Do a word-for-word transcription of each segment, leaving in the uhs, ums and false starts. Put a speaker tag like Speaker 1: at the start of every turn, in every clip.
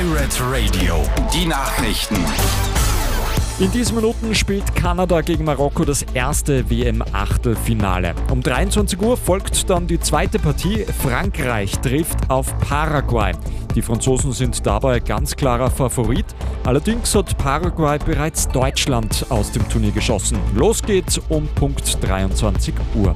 Speaker 1: Pirate Radio, die Nachrichten.
Speaker 2: In diesen Minuten spielt Kanada gegen Marokko das erste W M-Achtelfinale. Um dreiundzwanzig Uhr folgt dann die zweite Partie. Frankreich trifft auf Paraguay. Die Franzosen sind dabei ganz klarer Favorit. Allerdings hat Paraguay bereits Deutschland aus dem Turnier geschossen. Los geht's um Punkt dreiundzwanzig Uhr.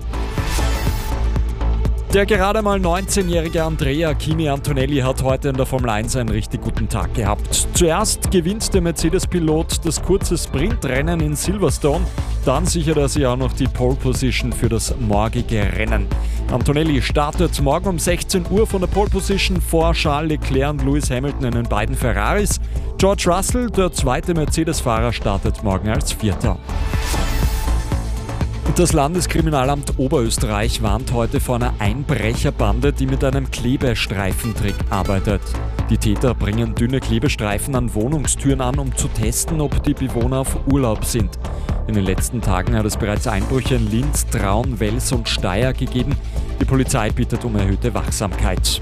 Speaker 2: Der gerade mal neunzehnjährige Andrea Kimi Antonelli hat heute in der Formel eins einen richtig guten Tag gehabt. Zuerst gewinnt der Mercedes-Pilot das kurze Sprintrennen in Silverstone, dann sichert er sich auch noch die Pole Position für das morgige Rennen. Antonelli startet morgen um sechzehn Uhr von der Pole Position vor Charles Leclerc und Lewis Hamilton in den beiden Ferraris. George Russell, der zweite Mercedes-Fahrer, startet morgen als Vierter. Das Landeskriminalamt Oberösterreich warnt heute vor einer Einbrecherbande, die mit einem Klebestreifentrick arbeitet. Die Täter bringen dünne Klebestreifen an Wohnungstüren an, um zu testen, ob die Bewohner auf Urlaub sind. In den letzten Tagen hat es bereits Einbrüche in Linz, Traun, Wels und Steyr gegeben. Die Polizei bittet um erhöhte Wachsamkeit.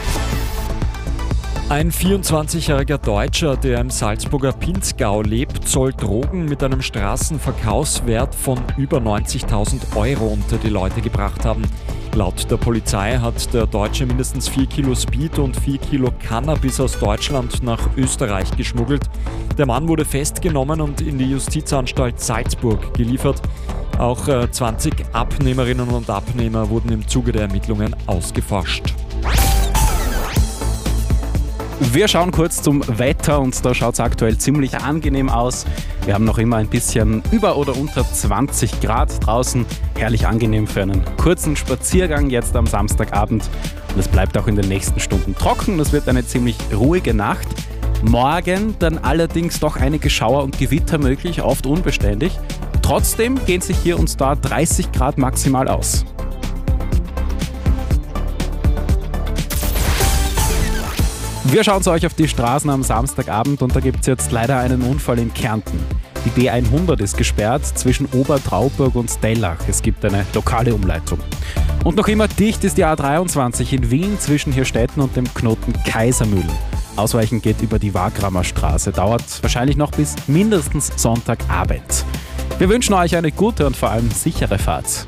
Speaker 2: Ein vierundzwanzigjähriger Deutscher, der im Salzburger Pinzgau lebt, soll Drogen mit einem Straßenverkaufswert von über neunzigtausend Euro unter die Leute gebracht haben. Laut der Polizei hat der Deutsche mindestens vier Kilo Speed und vier Kilo Cannabis aus Deutschland nach Österreich geschmuggelt. Der Mann wurde festgenommen und in die Justizanstalt Salzburg geliefert. Auch zwanzig Abnehmerinnen und Abnehmer wurden im Zuge der Ermittlungen ausgeforscht.
Speaker 3: Wir schauen kurz zum Wetter und da schaut es aktuell ziemlich angenehm aus. Wir haben noch immer ein bisschen über oder unter zwanzig Grad draußen. Herrlich angenehm für einen kurzen Spaziergang jetzt am Samstagabend. Und es bleibt auch in den nächsten Stunden trocken. Das wird eine ziemlich ruhige Nacht. Morgen dann allerdings doch einige Schauer und Gewitter möglich, oft unbeständig. Trotzdem gehen sich hier und da dreißig Grad maximal aus. Wir schauen zu euch auf die Straßen am Samstagabend und da gibt es jetzt leider einen Unfall in Kärnten. Die B hundert ist gesperrt zwischen Obertraubburg und Stellach. Es gibt eine lokale Umleitung. Und noch immer dicht ist die A dreiundzwanzig in Wien zwischen Hirstetten und dem Knoten Kaisermühlen. Ausweichen geht über die Wagramer Straße, dauert wahrscheinlich noch bis mindestens Sonntagabend. Wir wünschen euch eine gute und vor allem sichere Fahrt.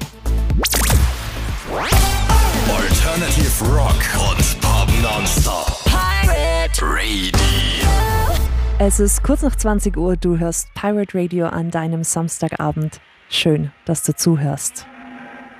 Speaker 1: Alternative Rock und Pop nonstop. Radio.
Speaker 4: Es ist kurz nach zwanzig Uhr, du hörst Pirate Radio an deinem Samstagabend. Schön, dass du zuhörst.